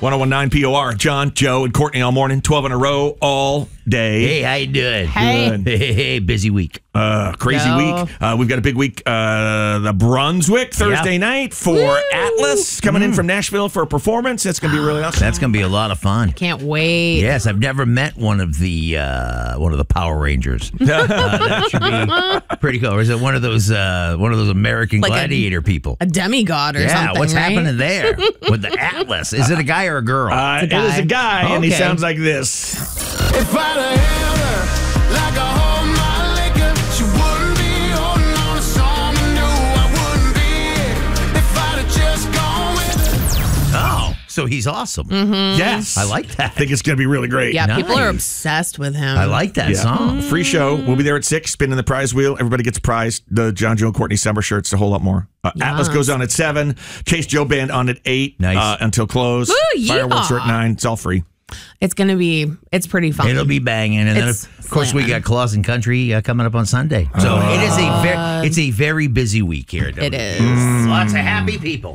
1019 POR. John, Joe, and Courtney all morning. 12 in a row all day. Hey, how you doing? Hey. Good. Hey, busy week. Crazy week. We've got a big week. The Brunswick Thursday night for Atlas coming in from Nashville for a performance. That's going to be really awesome. That's going to be a lot of fun. Can't wait. Yes, I've never met one of the Power Rangers. That should be pretty cool. Or is it one of those American Like gladiator people? A demigod or something. What's right? happening there with the Atlas? Is it a guy or a girl? It is a guy, and he Okay. sounds like this. If I'd have held her like I hold my liquor, she wouldn't be holding on to someone new. I wouldn't be if I'd have just gone with her. Oh, so he's awesome. Yes. I like that. I think it's going to be really great. Yeah, people are Nice. obsessed with him. I like that Yeah. song. Free show. We'll be there at 6, spinning the prize wheel. Everybody gets a prize. The John, Joe, and Courtney summer shirts, a whole lot more. Atlas goes on at 7. Chase Joe Band on at 8 Nice. until close. Woo, Fireworks are yeehaw. at 9. It's all free. It's pretty fun. It'll be banging, and then It's of course we slamming. got Claus and Country coming up on Sunday. So it's a very busy week here. At It WB. is. Lots of happy people,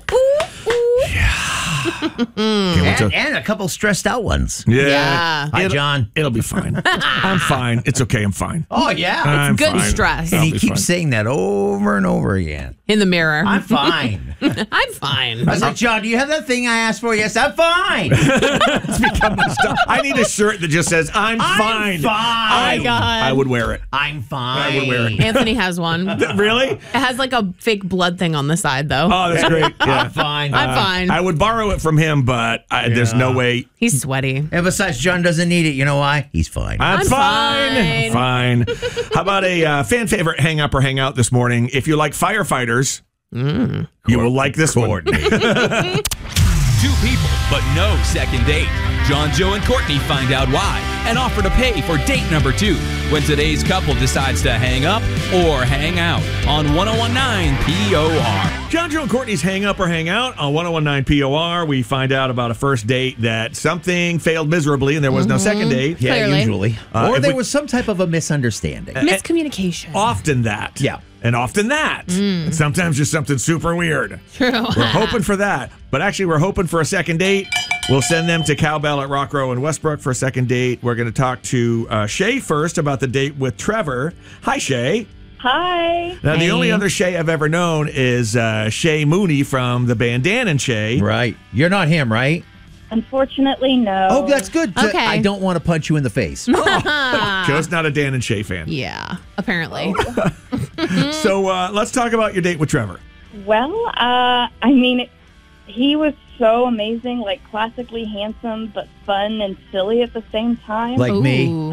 and a couple stressed out ones. Yeah. Hi, John. It'll be fine. I'm fine. It's okay. I'm fine. Oh yeah, I'm good fine. stress. and I'll he be keeps fine. saying that over and over again. In the mirror. I'm fine. I'm fine. I was like, John, do you have that thing I asked for? Yes, I'm fine. I need a shirt that just says, I'm fine. fine. Oh, God. I would wear it. I'm fine. I would wear it. Anthony has one. It Really? has like a fake blood thing on the side, though. Oh, that's great. Yeah. I'm fine. I'm fine. I would borrow it from him, but there's no way. He's sweaty. And besides, John doesn't need it. You know why? He's fine. I'm fine. fine. How about a fan favorite hang up or hang out this morning? If you like firefighters, you will like this one. Two people, but no second date. John, Joe, and Courtney find out why and offer to pay for date number 2 when today's couple decides to hang up or hang out on 1019 POR. John, Joe, and Courtney's hang up or hang out on 1019 POR. We find out about a first date that something failed miserably and there was no second date. Yeah, Clearly. usually. Or Or there we- was some type of a misunderstanding. Miscommunication. Often that. Yeah. And often that. And sometimes just something super weird. We're hoping for that. But actually, we're hoping for a second date. We'll send them to Cowbell at Rock Row in Westbrook for a second date. We're going to talk to Shay first about the date with Trevor. Hi, Shay. Hi. Now, the Hey. only other Shay I've ever known is Shay Mooney from the band Dan and Shay. Right. You're not him, right? Unfortunately, no. Oh, that's good. Okay. I don't want to punch you in the face. Joe's not a Dan and Shay fan. Yeah, apparently. So let's talk about your date with Trevor. Well, I mean, he was so amazing, like classically handsome, but fun and silly at the same time. Like me. Ooh.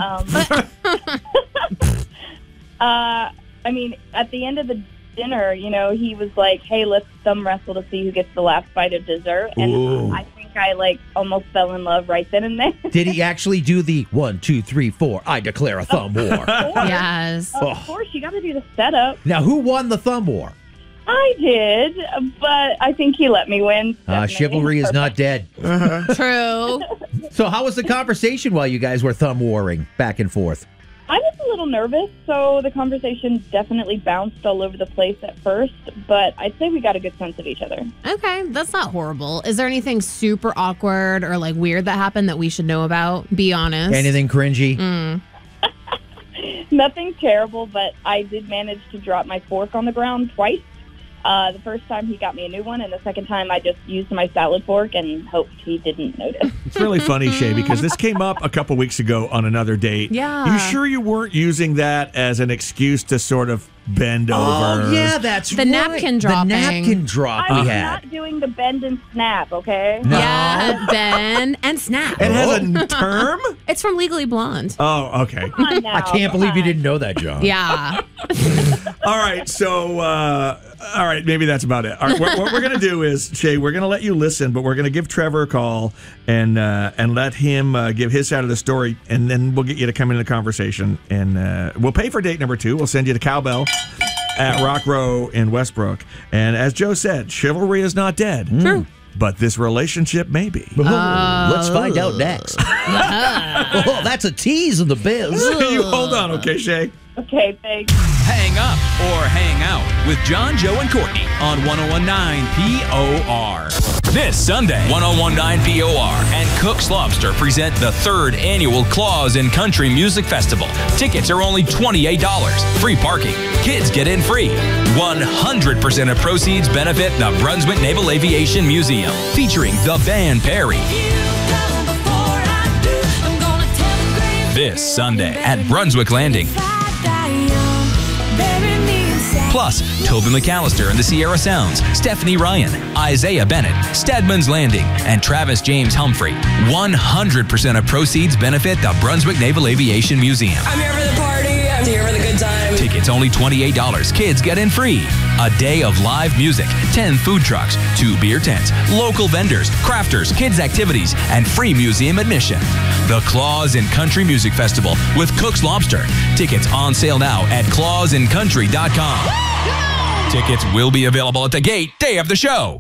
I mean, at the end of the dinner, you know, he was like, "Hey, let's thumb wrestle to see who gets the last bite of dessert." And Ooh. I think I like almost fell in love right then and there. Did he actually do the 1, 2, 3, 4, I declare a thumb war? Yes. Of course, you got to do the setup. Now, who won the thumb war? I did, but I think he let me win. Definitely. Chivalry is not dead. True. So how was the conversation while you guys were thumb warring back and forth? I was a little nervous, so the conversation definitely bounced all over the place at first, but I'd say we got a good sense of each other. Okay, that's not horrible. Is there anything super awkward or like weird that happened that we should know about? Be honest. Anything cringy? Nothing terrible, but I did manage to drop my fork on the ground twice. The first time he got me a new one, and the second time I just used my salad fork and hoped he didn't notice. It's really funny, Shay, because this came up a couple weeks ago on another date. Yeah. You sure you weren't using that as an excuse to sort of bend over? Oh, yeah, that's The right. napkin dropping. The napkin drop I we was had. not doing the bend and snap, okay? Yeah, Ben and Snap. It has a term? It's from Legally Blonde. Oh, okay. Come on now, I can't come believe you on. didn't know that, John. Yeah. All right, so, all right, maybe that's about it. All right, what we're going to do is, Shay, we're going to let you listen, but we're going to give Trevor a call and let him give his side of the story, and then we'll get you to come into the conversation, and we'll pay for date number 2. We'll send you to Cowbell at Rock Row in Westbrook. And as Joe said, chivalry is not dead. True. But this relationship may be. Let's find out next. Oh, that's a tease of the biz. You hold on, okay, Shay? Okay, thanks. Hang up or hang out with John, Joe, and Courtney on 1019 POR. This Sunday, 1019 POR and Cook's Lobster present the 3rd annual Claws in Country Music Festival. Tickets are only $28. Free parking. Kids get in free. 100% of proceeds benefit the Brunswick Naval Aviation Museum, featuring the band Perry. This Sunday at Brunswick Landing. Plus, Toby McAllister and the Sierra Sounds, Stephanie Ryan, Isaiah Bennett, Stedman's Landing, and Travis James Humphrey. 100% of proceeds benefit the Brunswick Naval Aviation Museum. I'm here for the party. I'm here for the good time. Tickets only $28. Kids get in free. A day of live music, 10 food trucks, 2 beer tents, local vendors, crafters, kids activities, and free museum admission. The Claws in Country Music Festival with Cook's Lobster. Tickets on sale now at clawsincountry.com. Tickets will be available at the gate day of the show.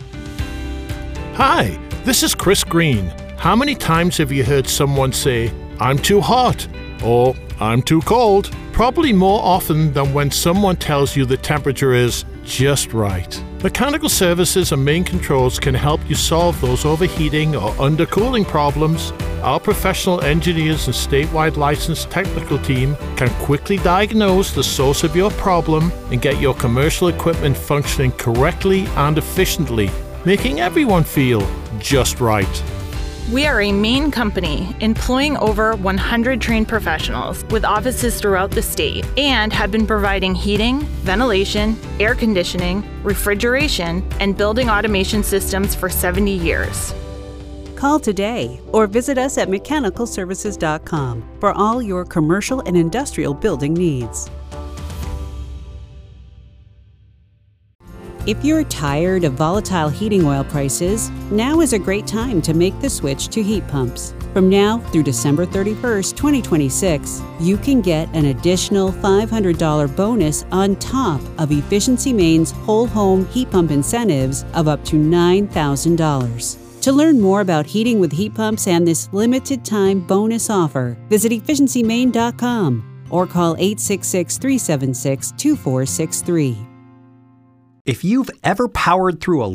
Hi, this is Chris Green. How many times have you heard someone say, "I'm too hot," or "I'm too cold"? Probably more often than when someone tells you the temperature is just right. Mechanical Services and Main Controls can help you solve those overheating or undercooling problems. Our professional engineers and statewide licensed technical team can quickly diagnose the source of your problem and get your commercial equipment functioning correctly and efficiently, making everyone feel just right. We are a Maine company employing over 100 trained professionals with offices throughout the state and have been providing heating, ventilation, air conditioning, refrigeration, and building automation systems for 70 years. Call today or visit us at mechanicalservices.com for all your commercial and industrial building needs. If you're tired of volatile heating oil prices, now is a great time to make the switch to heat pumps. From now through December 31st, 2026, you can get an additional $500 bonus on top of Efficiency Maine's whole home heat pump incentives of up to $9,000. To learn more about heating with heat pumps and this limited time bonus offer, visit efficiencymaine.com or call 866-376-2463. If you've ever powered through a